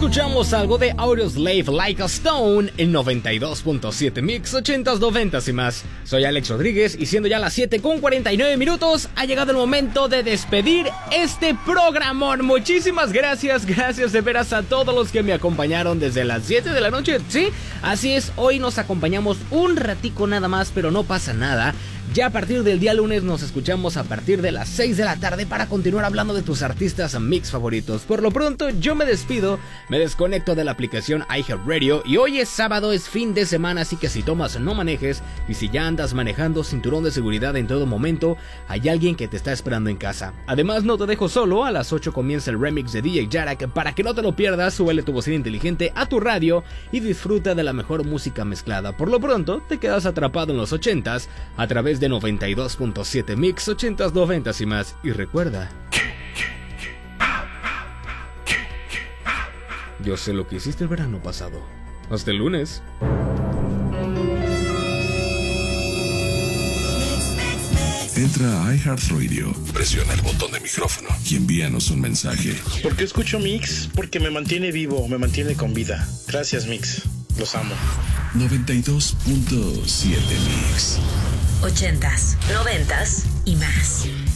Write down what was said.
escuchamos algo de Audioslave Like a Stone en 92.7 Mix 80s, 90s y más. Soy Alex Rodríguez y siendo ya las 7:49 ha llegado el momento de despedir este programón. Muchísimas gracias de veras a todos los que me acompañaron desde las 7 de la noche. Sí, así es, hoy nos acompañamos un ratico nada más, pero no pasa nada. Ya a partir del día lunes nos escuchamos a partir de las 6 de la tarde para continuar hablando de tus artistas mix favoritos. Por lo pronto yo me despido, me desconecto de la aplicación iHeartRadio y hoy es sábado, es fin de semana, así que si tomas no manejes y si ya andas manejando, cinturón de seguridad en todo momento, hay alguien que te está esperando en casa. Además no te dejo solo, a las 8 comienza el remix de DJ Jarak, para que no te lo pierdas, súbele tu bocina inteligente a tu radio y disfruta de la mejor música mezclada. Por lo pronto te quedas atrapado en los 80s a través de 92.7 Mix 80s, 90s y más. Y recuerda, yo sé lo que hiciste el verano pasado. Hasta el lunes. Entra a iHeartRadio, presiona el botón de micrófono y envíanos un mensaje. ¿Por qué escucho Mix? Porque me mantiene vivo, me mantiene con vida. Gracias, Mix. Los amo. 92.7 Mix. 80s, 90s y más.